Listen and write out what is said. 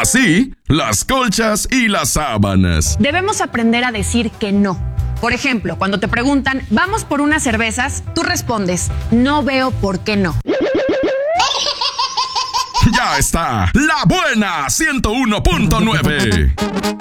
así, las colchas y las sábanas. Debemos aprender a decir que no. Por ejemplo, cuando te preguntan, ¿vamos por unas cervezas? Tú respondes, no veo por qué no. Ya está, La Buena 101.9.